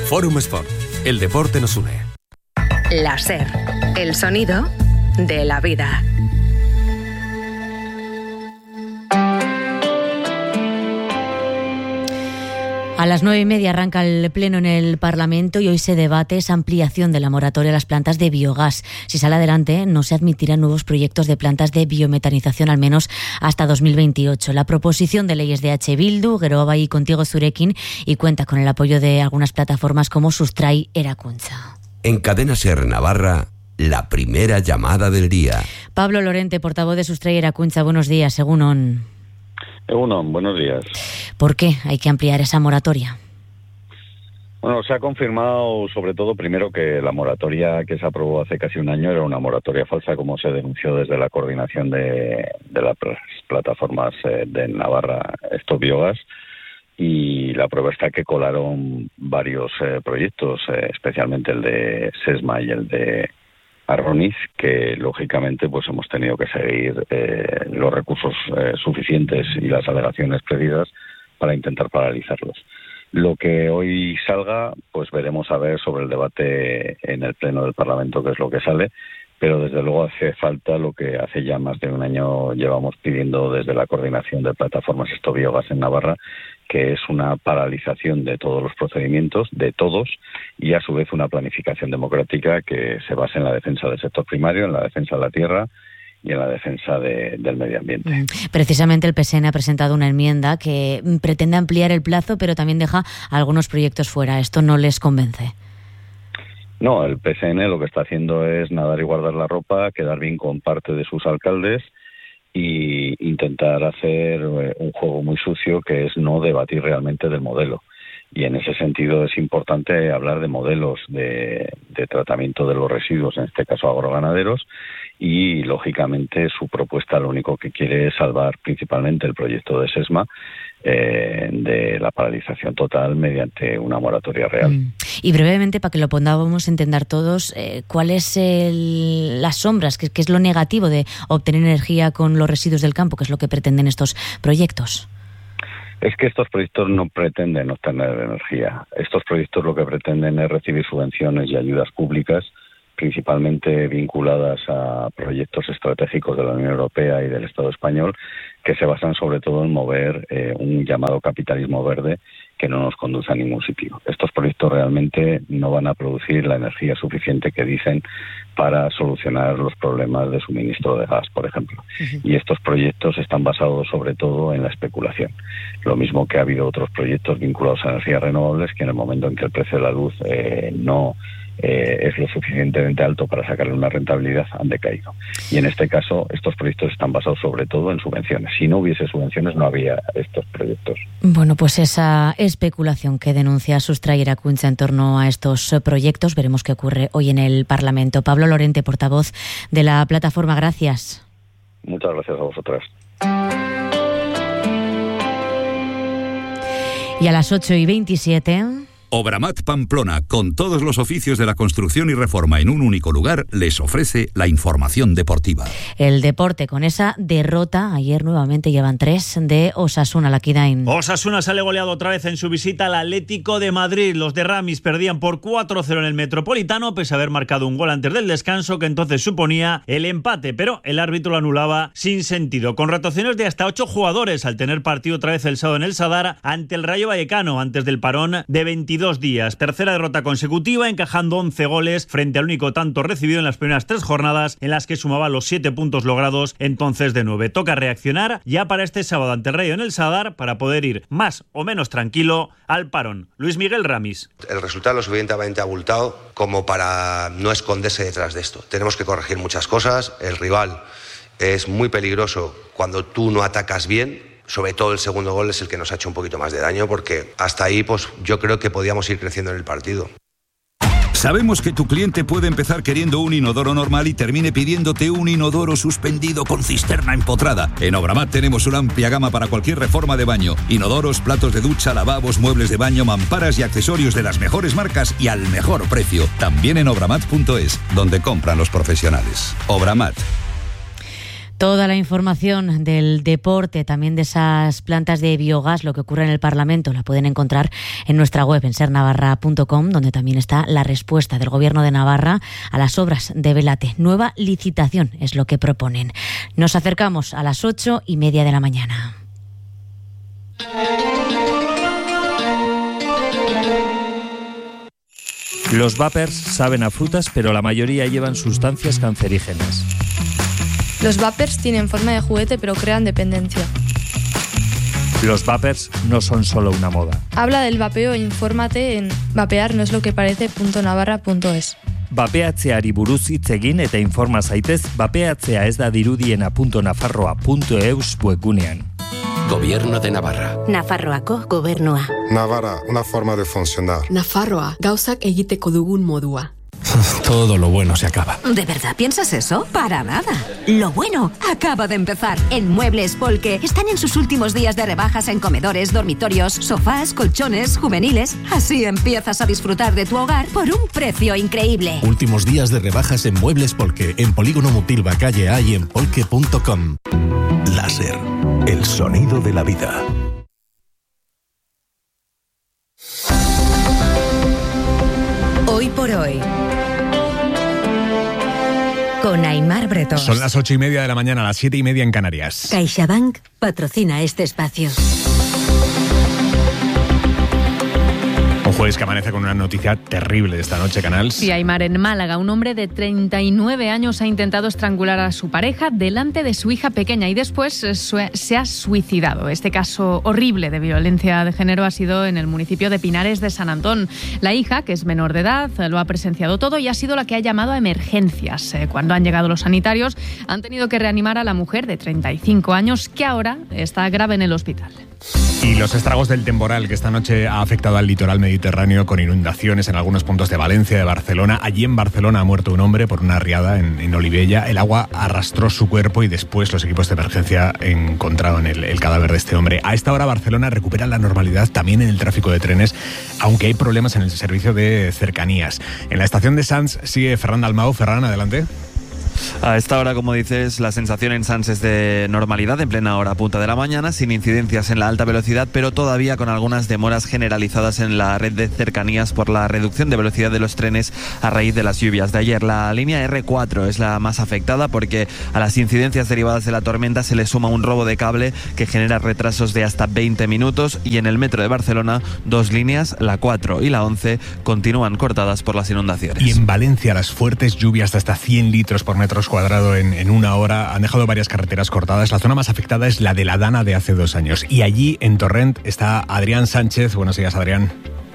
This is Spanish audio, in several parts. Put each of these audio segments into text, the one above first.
Fórum Sport. El deporte nos une. La SER. El sonido de la vida. A las 9:30 arranca el pleno en el Parlamento y hoy se debate esa ampliación de la moratoria a las plantas de biogás. Si sale adelante, no se admitirán nuevos proyectos de plantas de biometanización al menos hasta 2028. La proposición de ley es de H. Bildu, Geroa y Contigo Zurekin y cuenta con el apoyo de algunas plataformas como Sustrai Erakuntza. En Cadena SER Navarra, la primera llamada del día. Pablo Lorente, portavoz de Sustrai Erakuntza, buenos días, Egunon. Egunon, buenos días. ¿Por qué hay que ampliar esa moratoria? Bueno, se ha confirmado sobre todo primero que la moratoria que se aprobó hace casi un año era una moratoria falsa, como se denunció desde la coordinación de las plataformas de Navarra, Biogás, y la prueba está que colaron varios proyectos, especialmente el de Sesma y el de Arroniz, que lógicamente pues hemos tenido que seguir los recursos suficientes y las alegaciones pedidas para intentar paralizarlos. Lo que hoy salga, pues veremos a ver sobre el debate en el Pleno del Parlamento qué es lo que sale, pero desde luego hace falta lo que hace ya más de un año llevamos pidiendo desde la coordinación de plataformas Biogás en Navarra, que es una paralización de todos los procedimientos, de todos, y a su vez una planificación democrática que se base en la defensa del sector primario, en la defensa de la tierra y en la defensa del medio ambiente. Precisamente el PSN ha presentado una enmienda que pretende ampliar el plazo, pero también deja algunos proyectos fuera. ¿Esto no les convence? No, el PSN lo que está haciendo es nadar y guardar la ropa, quedar bien con parte de sus alcaldes y intentar hacer un juego muy sucio, que es no debatir realmente del modelo. Y en ese sentido es importante hablar de modelos de tratamiento de los residuos, en este caso agroganaderos, y lógicamente su propuesta lo único que quiere es salvar principalmente el proyecto de Sesma de la paralización total mediante una moratoria real. Y brevemente, para que lo podamos entender todos, ¿cuáles las sombras, qué es lo negativo de obtener energía con los residuos del campo, que es lo que pretenden estos proyectos? Es que estos proyectos no pretenden obtener energía. Estos proyectos lo que pretenden es recibir subvenciones y ayudas públicas, principalmente vinculadas a proyectos estratégicos de la Unión Europea y del Estado español, que se basan sobre todo en mover un llamado capitalismo verde que no nos conduce a ningún sitio. Estos proyectos realmente no van a producir la energía suficiente que dicen para solucionar los problemas de suministro de gas, por ejemplo. Y estos proyectos están basados sobre todo en la especulación. Lo mismo que ha habido otros proyectos vinculados a energías renovables que en el momento en que el precio de la luz no es lo suficientemente alto para sacarle una rentabilidad, han decaído. Y en este caso, estos proyectos están basados sobre todo en subvenciones. Si no hubiese subvenciones, no habría estos proyectos. Bueno, pues esa especulación que denuncia Sustrai Erakuntza en torno a estos proyectos, veremos qué ocurre hoy en el Parlamento. Pablo Lorente, portavoz de la plataforma, gracias. Muchas gracias a vosotras. Y a las 8:27... Obramat Pamplona, con todos los oficios de la construcción y reforma en un único lugar, les ofrece la información deportiva. El deporte con esa derrota, ayer nuevamente llevan 3 de Osasuna, Lakidain. Osasuna sale goleado otra vez en su visita al Atlético de Madrid. Los de Ramis perdían por 4-0 en el Metropolitano, pese a haber marcado un gol antes del descanso, que entonces suponía el empate, pero el árbitro lo anulaba sin sentido. Con rotaciones de hasta 8 jugadores, al tener partido otra vez el sábado en el Sadar ante el Rayo Vallecano, antes del parón de 22 días. Tercera derrota consecutiva, encajando 11 goles frente al único tanto recibido en las primeras 3 jornadas, en las que sumaba los 7 puntos logrados entonces de 9. Toca reaccionar ya para este sábado ante el Rayo en el Sadar para poder ir más o menos tranquilo al parón. Luis Miguel Ramis. El resultado lo suficientemente abultado como para no esconderse detrás de esto. Tenemos que corregir muchas cosas. El rival es muy peligroso cuando tú no atacas bien. Sobre todo el segundo gol es el que nos ha hecho un poquito más de daño, porque hasta ahí pues yo creo que podíamos ir creciendo en el partido. Sabemos que tu cliente puede empezar queriendo un inodoro normal y termine pidiéndote un inodoro suspendido con cisterna empotrada. En Obramat tenemos una amplia gama para cualquier reforma de baño. Inodoros, platos de ducha, lavabos, muebles de baño, mamparas y accesorios de las mejores marcas y al mejor precio. También en obramat.es, donde compran los profesionales. Obramat. Toda la información del deporte, también de esas plantas de biogás, lo que ocurre en el Parlamento, la pueden encontrar en nuestra web, en sernavarra.com, donde también está la respuesta del Gobierno de Navarra a las obras de Belate. Nueva licitación es lo que proponen. Nos acercamos a las 8:30 de la mañana. Los vapers saben a frutas, pero la mayoría llevan sustancias cancerígenas. Los vapers tienen forma de juguete, pero crean dependencia. Los vapers no son solo una moda. Habla del vapeo e infórmate en vapearnoesloqueparece.navarra.es. Vapeatzeari buruz hitz egin eta informa zaitez vapeatzea ez da dirudiena.nafarroa.eus webgunean. Gobierno de Navarra. Nafarroako gobernua. Navarra, una forma de funcionar. Nafarroa, gauzak egiteko dugun modua. Todo lo bueno se acaba. ¿De verdad piensas eso? Para nada. Lo bueno acaba de empezar. En Muebles Polke están en sus últimos días de rebajas en comedores, dormitorios, sofás, colchones, juveniles. Así empiezas a disfrutar de tu hogar por un precio increíble. Últimos días de rebajas en Muebles Polke, en Polígono Mutilva, calle A y en polke.com. Láser, el sonido de la vida. Hoy por hoy, con Aimar Bretón. Son las 8:30 de la mañana, las 7:30 en Canarias. CaixaBank patrocina este espacio. Un jueves que amanece con una noticia terrible de esta noche, Canals. Sí, Aimar, en Málaga, un hombre de 39 años ha intentado estrangular a su pareja delante de su hija pequeña y después se ha suicidado. Este caso horrible de violencia de género ha sido en el municipio de Pinares de San Antón. La hija, que es menor de edad, lo ha presenciado todo y ha sido la que ha llamado a emergencias. Cuando han llegado los sanitarios, han tenido que reanimar a la mujer de 35 años, que ahora está grave en el hospital. Y los estragos del temporal que esta noche ha afectado al litoral mediterráneo con inundaciones en algunos puntos de Valencia, de Barcelona. Allí en Barcelona ha muerto un hombre por una riada en Olivella. El agua arrastró su cuerpo y después los equipos de emergencia encontraron el cadáver de este hombre. A esta hora Barcelona recupera la normalidad también en el tráfico de trenes, aunque hay problemas en el servicio de cercanías. En la estación de Sants sigue Ferran Dalmau. Ferran, adelante. A esta hora, como dices, la sensación en Sants es de normalidad en plena hora punta de la mañana, sin incidencias en la alta velocidad, pero todavía con algunas demoras generalizadas en la red de cercanías por la reducción de velocidad de los trenes a raíz de las lluvias de ayer. La línea R4 es la más afectada porque a las incidencias derivadas de la tormenta se le suma un robo de cable que genera retrasos de hasta 20 minutos y en el metro de Barcelona 2 líneas, la 4 y la 11, continúan cortadas por las inundaciones. Y en Valencia las fuertes lluvias de hasta 100 litros por metro cuadrado en una hora han dejado varias carreteras cortadas. La zona más afectada es la de la Dana de hace 2 años. Y allí, en Torrent, está Adrián Sánchez. Buenos días, Adrián.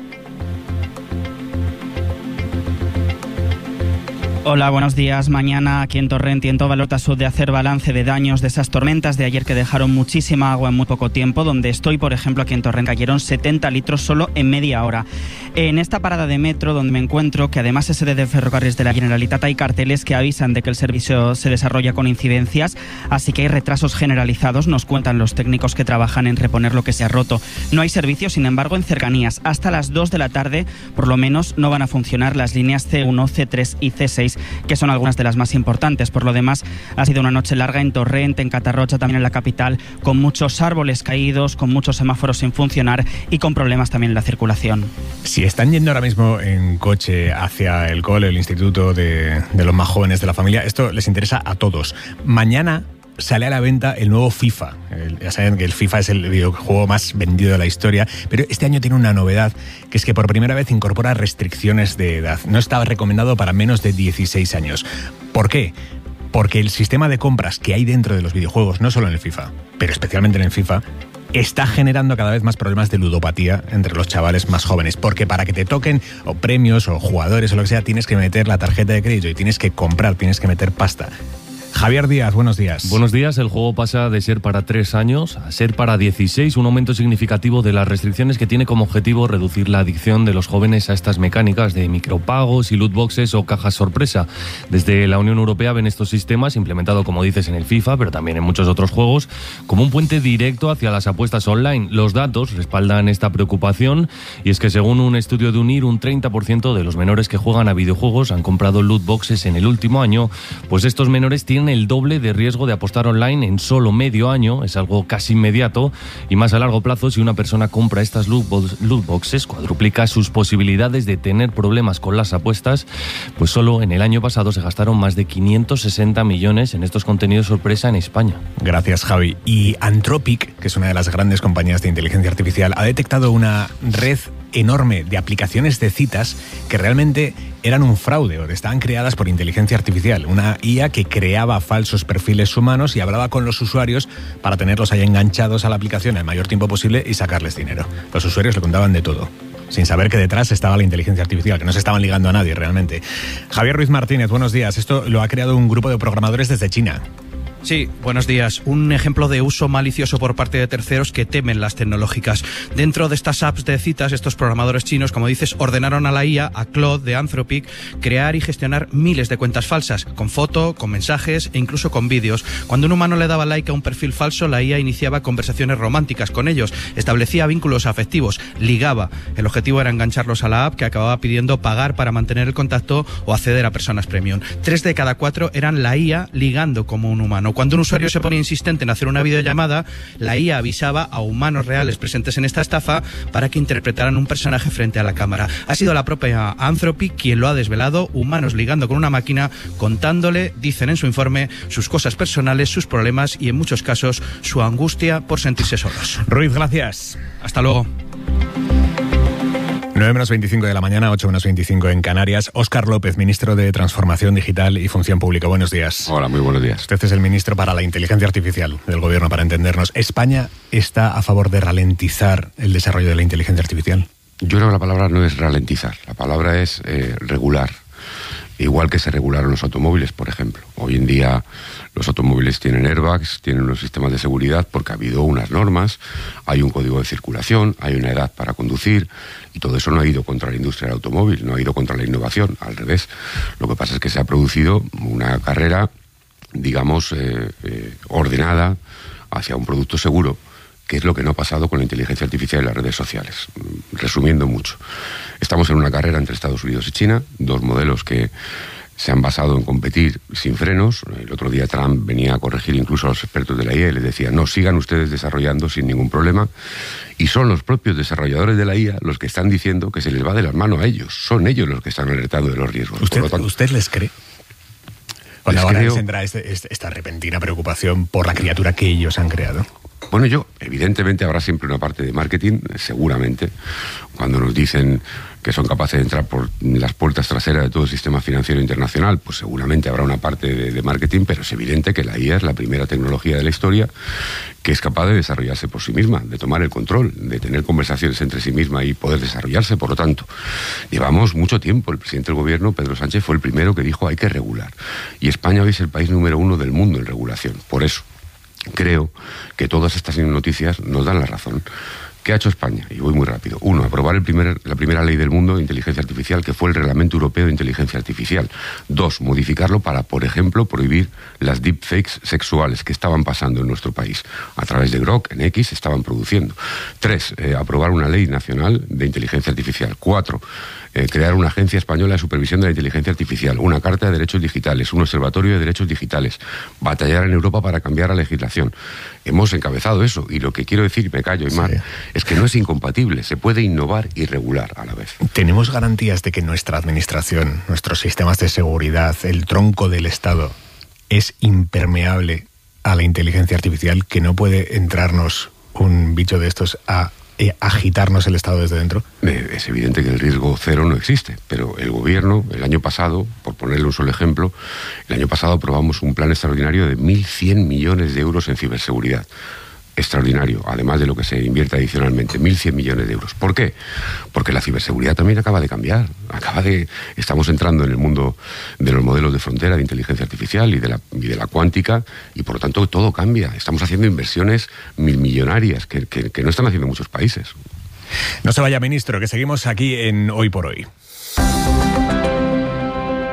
Hola, buenos días. Mañana aquí en Torrent y en toda Valota Sud de hacer balance de daños de esas tormentas de ayer que dejaron muchísima agua en muy poco tiempo. Donde estoy, por ejemplo, aquí en Torrent cayeron 70 litros solo en media hora. En esta parada de metro donde me encuentro, que además es sede de Ferrocarriles de la Generalitat, hay carteles que avisan de que el servicio se desarrolla con incidencias, así que hay retrasos generalizados, nos cuentan los técnicos que trabajan en reponer lo que se ha roto. No hay servicio, sin embargo, en cercanías. Hasta las 2 de la tarde, por lo menos, no van a funcionar las líneas C1, C3 y C6, que son algunas de las más importantes. Por lo demás, ha sido una noche larga en Torrent, en Catarroja, también en la capital, con muchos árboles caídos, con muchos semáforos sin funcionar y con problemas también en la circulación. Si están yendo ahora mismo en coche hacia el cole, el instituto de los más jóvenes de la familia, esto les interesa a todos. Mañana sale a la venta el nuevo FIFA. Ya saben que el FIFA es el videojuego más vendido de la historia, pero este año tiene una novedad, que es que por primera vez incorpora restricciones de edad. No estaba recomendado para menos de 16 años. ¿Por qué? Porque el sistema de compras que hay dentro de los videojuegos, no solo en el FIFA, pero especialmente en el FIFA, está generando cada vez más problemas de ludopatía entre los chavales más jóvenes, porque para que te toquen o premios o jugadores o lo que sea, tienes que meter la tarjeta de crédito y tienes que comprar, tienes que meter pasta. Javier Díaz, buenos días. Buenos días. El juego pasa de ser para 3 años a ser para 16, un aumento significativo de las restricciones que tiene como objetivo reducir la adicción de los jóvenes a estas mecánicas de micropagos y lootboxes o cajas sorpresa. Desde la Unión Europea ven estos sistemas, implementados como dices en el FIFA, pero también en muchos otros juegos, como un puente directo hacia las apuestas online. Los datos respaldan esta preocupación y es que según un estudio de UNIR, un 30% de los menores que juegan a videojuegos han comprado lootboxes en el último año, pues estos menores tienen tienen el doble de riesgo de apostar online en solo medio año, es algo casi inmediato, y más a largo plazo, si una persona compra estas loot boxes, cuadruplica sus posibilidades de tener problemas con las apuestas, pues solo en el año pasado se gastaron más de 560 millones en estos contenidos sorpresa en España. Gracias, Javi. Y Anthropic, que es una de las grandes compañías de inteligencia artificial, ha detectado una red enorme de aplicaciones de citas que realmente eran un fraude o estaban creadas por inteligencia artificial. Una IA que creaba falsos perfiles humanos y hablaba con los usuarios para tenerlos ahí enganchados a la aplicación el mayor tiempo posible y sacarles dinero. Los usuarios le contaban de todo, sin saber que detrás estaba la inteligencia artificial, que no se estaban ligando a nadie realmente. Javier Ruiz Martínez, buenos días. Esto lo ha creado un grupo de programadores desde China. Sí, buenos días. Un ejemplo de uso malicioso por parte de terceros que temen las tecnológicas. Dentro de estas apps de citas, estos programadores chinos, como dices, ordenaron a la IA, a Claude de Anthropic, crear y gestionar miles de cuentas falsas, con foto, con mensajes e incluso con vídeos. Cuando un humano le daba like a un perfil falso, la IA iniciaba conversaciones románticas con ellos, establecía vínculos afectivos, ligaba. El objetivo era engancharlos a la app, que acababa pidiendo pagar para mantener el contacto o acceder a personas premium. 3 de cada 4 eran la IA ligando como un humano. Cuando un usuario se ponía insistente en hacer una videollamada, la IA avisaba a humanos reales presentes en esta estafa para que interpretaran un personaje frente a la cámara. Ha sido la propia Anthropic quien lo ha desvelado, humanos ligando con una máquina, contándole, dicen en su informe, sus cosas personales, sus problemas y en muchos casos su angustia por sentirse solos. Ruiz, gracias. Hasta luego. 9:25 de la mañana, 8:25 en Canarias. Óscar López, ministro de Transformación Digital y Función Pública. Buenos días. Hola, muy buenos días. Usted es el ministro para la inteligencia artificial del Gobierno, para entendernos. ¿España está a favor de ralentizar el desarrollo de la inteligencia artificial? Yo creo que la palabra no es ralentizar, la palabra es regular. Igual que se regularon los automóviles, por ejemplo. Hoy en día los automóviles tienen airbags, tienen unos sistemas de seguridad porque ha habido unas normas, hay un código de circulación, hay una edad para conducir y todo eso no ha ido contra la industria del automóvil, no ha ido contra la innovación, al revés. Lo que pasa es que se ha producido una carrera, digamos, ordenada hacia un producto seguro, que es lo que no ha pasado con la inteligencia artificial y las redes sociales. Resumiendo mucho, estamos en una carrera entre Estados Unidos y China, dos modelos que se han basado en competir sin frenos. El otro día Trump venía a corregir incluso a los expertos de la IA y les decía, no, sigan ustedes desarrollando sin ningún problema. Y son los propios desarrolladores de la IA los que están diciendo que se les va de las manos a ellos. Son ellos los que están alertando de los riesgos. ¿Usted les cree? Cuando ahora tendrá esta repentina preocupación por la criatura que ellos han creado. Bueno, evidentemente habrá siempre una parte de marketing, seguramente, cuando nos dicen que son capaces de entrar por las puertas traseras de todo el sistema financiero internacional, pues seguramente habrá una parte de marketing, pero es evidente que la IA es la primera tecnología de la historia que es capaz de desarrollarse por sí misma, de tomar el control, de tener conversaciones entre sí misma y poder desarrollarse. Por lo tanto, llevamos mucho tiempo. El presidente del gobierno, Pedro Sánchez, fue el primero que dijo hay que regular. Y España hoy es el país número 1 del mundo en regulación. Por eso creo que todas estas noticias nos dan la razón. ¿Qué ha hecho España? Y voy muy rápido. 1. Aprobar la primera ley del mundo de inteligencia artificial, que fue el Reglamento Europeo de Inteligencia Artificial. 2. Modificarlo para, por ejemplo, prohibir las deepfakes sexuales que estaban pasando en nuestro país. A través de Grok, en X, se estaban produciendo. 3. Aprobar una ley nacional de inteligencia artificial. 4. Crear una agencia española de supervisión de la inteligencia artificial, una carta de derechos digitales, un observatorio de derechos digitales, batallar en Europa para cambiar la legislación. Hemos encabezado eso y lo que quiero decir, y me callo, Aymar, es que no es incompatible, se puede innovar y regular a la vez. ¿Tenemos garantías de que nuestra administración, nuestros sistemas de seguridad, el tronco del Estado, es impermeable a la inteligencia artificial, que no puede entrarnos un bicho de estos a agitarnos el Estado desde dentro? Es evidente que el riesgo cero no existe, pero el gobierno, el año pasado, por ponerle un solo ejemplo, el año pasado aprobamos un plan extraordinario de 1.100 millones de euros en ciberseguridad. Extraordinario, además de lo que se invierte adicionalmente, 1.100 millones de euros. ¿Por qué? Porque la ciberseguridad también acaba de cambiar. Estamos entrando en el mundo de los modelos de frontera de inteligencia artificial y de la cuántica, y por lo tanto todo cambia. Estamos haciendo inversiones millonarias que no están haciendo muchos países. No se vaya, ministro, que seguimos aquí en Hoy por Hoy.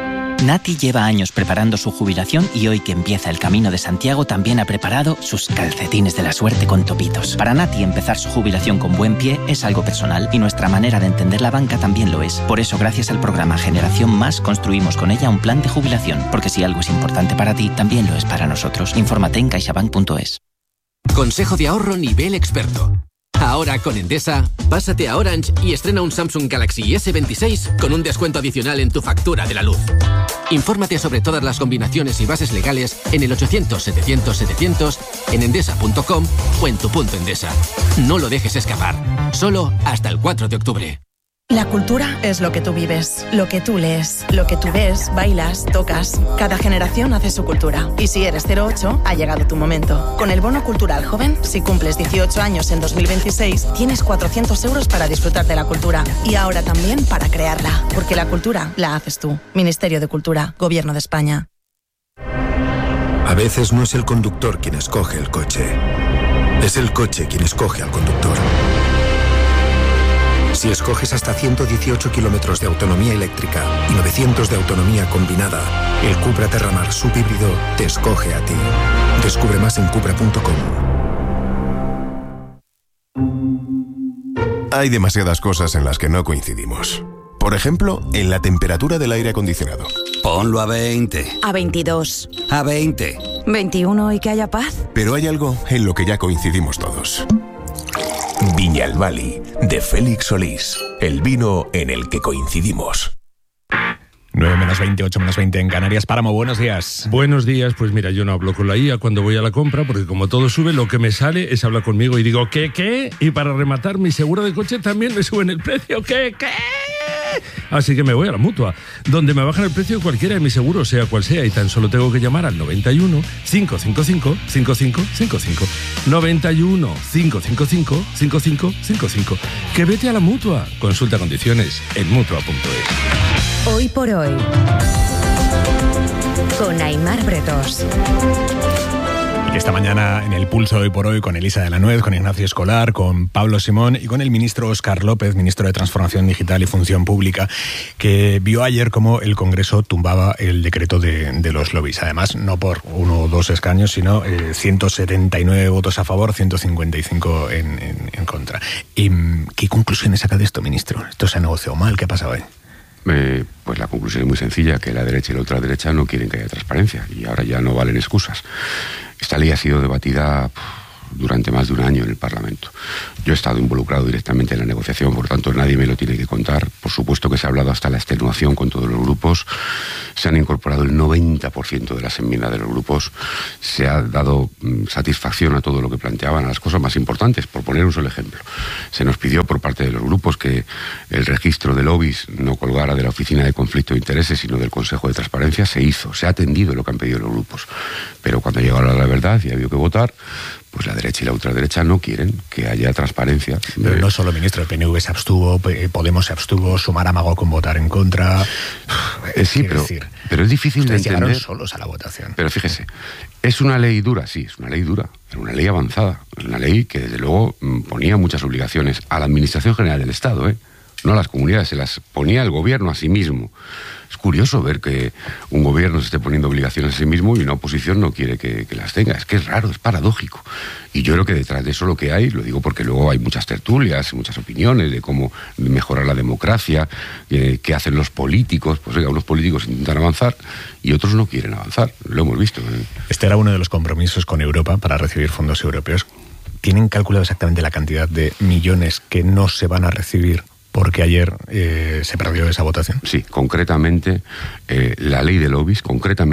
Nati lleva años preparando su jubilación y hoy que empieza el Camino de Santiago también ha preparado sus calcetines de la suerte con topitos. Para Nati empezar su jubilación con buen pie es algo personal y nuestra manera de entender la banca también lo es. Por eso, gracias al programa Generación Más, construimos con ella un plan de jubilación, porque si algo es importante para ti, también lo es para nosotros. Infórmate en caixabank.es. Consejo de ahorro nivel experto. Ahora con Endesa, pásate a Orange y estrena un Samsung Galaxy S26 con un descuento adicional en tu factura de la luz. Infórmate sobre todas las combinaciones y bases legales en el 800-700-700, en endesa.com o en tu punto Endesa. No lo dejes escapar. Solo hasta el 4 de octubre. La cultura es lo que tú vives, lo que tú lees, lo que tú ves, bailas, tocas. Cada generación hace su cultura. Y si eres 08, ha llegado tu momento. Con el Bono Cultural Joven, si cumples 18 años en 2026, tienes 400 euros para disfrutar de la cultura. Y ahora también para crearla. Porque la cultura la haces tú. Ministerio de Cultura, Gobierno de España. A veces no es el conductor quien escoge el coche. Es el coche quien escoge al conductor. Si escoges hasta 118 kilómetros de autonomía eléctrica y 900 de autonomía combinada, el Cupra Terramar subhíbrido te escoge a ti. Descubre más en Cupra.com. Hay demasiadas cosas en las que no coincidimos. Por ejemplo, en la temperatura del aire acondicionado. Ponlo a 20. A 22. A 20. 21 y que haya paz. Pero hay algo en lo que ya coincidimos todos. Viñalbali, de Félix Solís. El vino en el que coincidimos. 9 menos 20, 8 menos 20 en Canarias. Páramo, buenos días. Buenos días, pues mira, yo no hablo con la IA cuando voy a la compra, porque como todo sube, lo que me sale es hablar conmigo y digo, ¿qué? Y para rematar, mi seguro de coche también me suben el precio, ¿qué? Así que me voy a la Mutua, donde me bajan el precio de cualquiera de mis seguros, sea cual sea, y tan solo tengo que llamar al 91 555 5555. 91 555 5555. Que vete a la Mutua. Consulta condiciones en Mutua.es. Hoy por hoy, con Aimar Bretos. Y esta mañana en el Pulso Hoy por Hoy con Elisa de la Nuez, con Ignacio Escolar, con Pablo Simón y con el ministro Óscar López, ministro de Transformación Digital y Función Pública, que vio ayer cómo el Congreso tumbaba el decreto de los lobbies. Además, no por 1 o 2 escaños, sino 179 votos a favor, 155 en contra. ¿Qué conclusiones saca de esto, ministro? ¿Esto se ha negociado mal? ¿Qué ha pasado ahí? Pues la conclusión es muy sencilla, que la derecha y la ultraderecha no quieren que haya transparencia y ahora ya no valen excusas. Esta ley ha sido debatida durante más de un año en el Parlamento. Yo he estado involucrado directamente en la negociación, por tanto nadie me lo tiene que contar. Por supuesto que se ha hablado hasta la extenuación con todos los grupos, se han incorporado el 90% de las enmiendas de los grupos, se ha dado satisfacción a todo lo que planteaban, a las cosas más importantes. Por poner un solo ejemplo, se nos pidió por parte de los grupos que el registro de lobbies no colgara de la Oficina de Conflicto de Intereses, sino del Consejo de Transparencia. Se hizo, se ha atendido lo que han pedido los grupos, pero cuando llegó a la verdad y había que votar, pues la derecha y la ultraderecha no quieren que haya transparencia. Pero no solo, ministro, el PNV se abstuvo, Podemos se abstuvo, Sumar amagó con votar en contra. Sí, pero es difícil de entender. Llegaron solos a la votación. Pero fíjese, ¿es una ley dura? Sí, es una ley dura, pero una ley avanzada, una ley que desde luego ponía muchas obligaciones a la Administración General del Estado, no a las comunidades, se las ponía el gobierno a sí mismo. Es curioso ver que un gobierno se esté poniendo obligaciones a sí mismo y una oposición no quiere que las tenga. Es que es raro, es paradójico. Y yo creo que detrás de eso lo que hay, lo digo porque luego hay muchas tertulias, muchas opiniones de cómo mejorar la democracia, qué hacen los políticos. Pues oiga, unos políticos intentan avanzar y otros no quieren avanzar. Lo hemos visto. Este era uno de los compromisos con Europa para recibir fondos europeos. ¿Tienen calculado exactamente la cantidad de millones que no se van a recibir porque ayer se perdió esa votación? Sí, concretamente la ley de lobbies,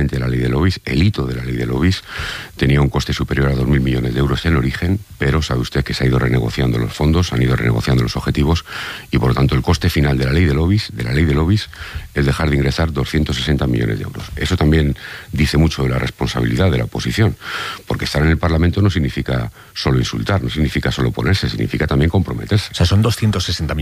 el hito de la ley de lobbies tenía un coste superior a 2.000 millones de euros en origen, pero sabe usted que se ha ido renegociando los fondos, han ido renegociando los objetivos y por lo tanto el coste final de la ley de lobbies es dejar de ingresar 260 millones de euros. Eso también dice mucho de la responsabilidad de la oposición, porque estar en el Parlamento no significa solo insultar, no significa solo oponerse, significa también comprometerse. O sea, son 260 millones de euros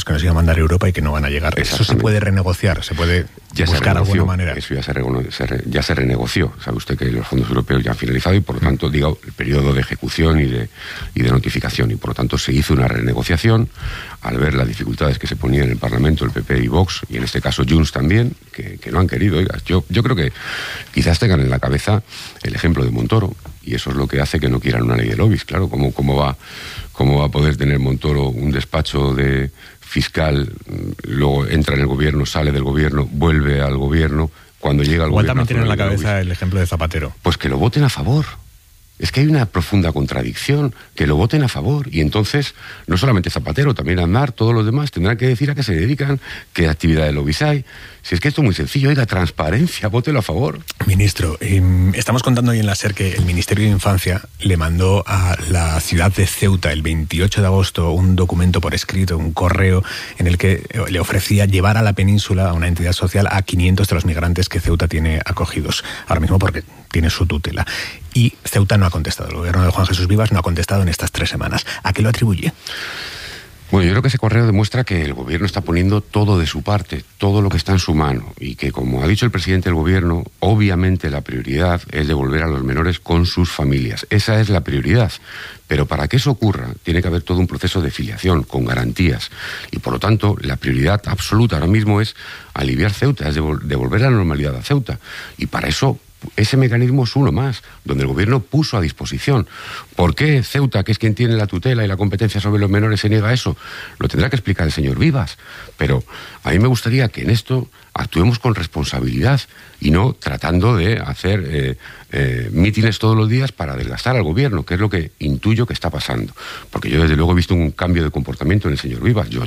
refugiados que nos iba a mandar Europa y que no van a llegar. Eso se puede renegociar, se puede buscar alguna manera. Eso ya se renegoció. Sabe usted que los fondos europeos ya han finalizado y, por lo tanto, digo, el periodo de ejecución y de notificación. Y, por lo tanto, se hizo una renegociación al ver las dificultades que se ponían en el Parlamento, el PP y Vox, y en este caso Junts también, que no han querido. Oiga, yo creo que quizás tengan en la cabeza el ejemplo de Montoro, y eso es lo que hace que no quieran una ley de lobbies. Claro, ¿cómo va a poder tener Montoro un despacho de fiscal, luego entra en el gobierno, sale del gobierno, vuelve al gobierno, cuando llega al gobierno... Igual también tienen en la cabeza el ejemplo de Zapatero. Pues que lo voten a favor. Es que hay una profunda contradicción, que lo voten a favor. Y entonces, no solamente Zapatero, también Aznar, todos los demás tendrán que decir a qué se dedican, qué actividad de lobbies hay. Si es que esto es muy sencillo, oiga, transparencia, vótelo a favor. Ministro, estamos contando hoy en la SER que el Ministerio de Infancia le mandó a la ciudad de Ceuta el 28 de agosto un documento por escrito, un correo, en el que le ofrecía llevar a la península, a una entidad social, a 500 de los migrantes que Ceuta tiene acogidos, ahora mismo porque tiene su tutela. Y Ceuta no ha contestado, el gobierno de Juan Jesús Vivas no ha contestado en estas 3 semanas. ¿A qué lo atribuye? Bueno, yo creo que ese correo demuestra que el gobierno está poniendo todo de su parte, todo lo que está en su mano, y que, como ha dicho el presidente del gobierno, obviamente la prioridad es devolver a los menores con sus familias. Esa es la prioridad. Pero para que eso ocurra, tiene que haber todo un proceso de filiación, con garantías. Y por lo tanto, la prioridad absoluta ahora mismo es aliviar Ceuta, es devolver la normalidad a Ceuta. Y para eso, ese mecanismo es uno más, donde el gobierno puso a disposición. ¿Por qué Ceuta, que es quien tiene la tutela y la competencia sobre los menores, se niega a eso? Lo tendrá que explicar el señor Vivas. Pero a mí me gustaría que en esto actuemos con responsabilidad y no tratando de hacer mítines todos los días para desgastar al gobierno, que es lo que intuyo que está pasando. Porque yo desde luego he visto un cambio de comportamiento en el señor Vivas. Yo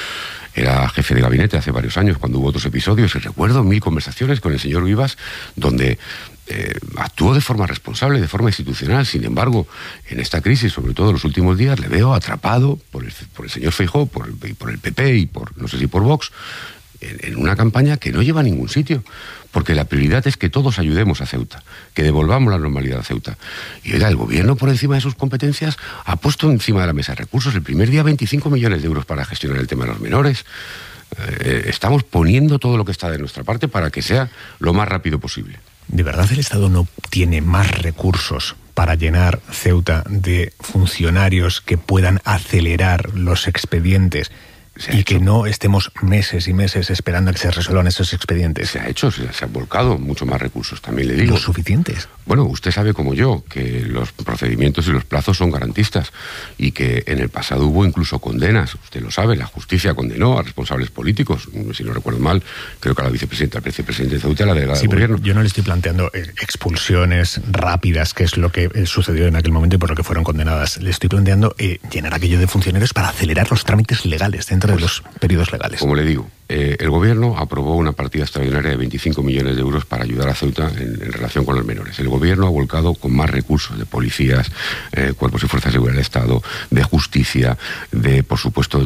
era jefe de gabinete hace varios años cuando hubo otros episodios y recuerdo 1000 conversaciones con el señor Vivas donde actuó de forma responsable, de forma institucional. Sin embargo, en esta crisis, sobre todo en los últimos días, le veo atrapado por el señor Feijóo, por el PP y no sé si por Vox, en una campaña que no lleva a ningún sitio, porque la prioridad es que todos ayudemos a Ceuta, que devolvamos la normalidad a Ceuta. Y oiga, el gobierno, por encima de sus competencias, ha puesto encima de la mesa recursos. El primer día 25 millones de euros para gestionar el tema de los menores. Estamos poniendo todo lo que está de nuestra parte para que sea lo más rápido posible. ¿De verdad el Estado no tiene más recursos para llenar Ceuta de funcionarios que puedan acelerar los expedientes y que no estemos meses y meses esperando a que se resuelvan esos expedientes? Se ha hecho, se han volcado mucho más recursos, también le digo. ¿Los suficientes? Bueno, usted sabe como yo que los procedimientos y los plazos son garantistas y que en el pasado hubo incluso condenas. Usted lo sabe, la justicia condenó a responsables políticos. Si no recuerdo mal, creo que a la vicepresidenta, al vicepresidente de Ceuta, a la delegada del gobierno. Yo no le estoy planteando expulsiones rápidas, que es lo que sucedió en aquel momento y por lo que fueron condenadas. Le estoy planteando llenar aquello de funcionarios para acelerar los trámites legales dentro de los periodos legales. Como le digo, el gobierno aprobó una partida extraordinaria de 25 millones de euros para ayudar a Ceuta en relación con los menores. El gobierno ha volcado con más recursos de policías, cuerpos y fuerzas de seguridad del Estado, de justicia, por supuesto,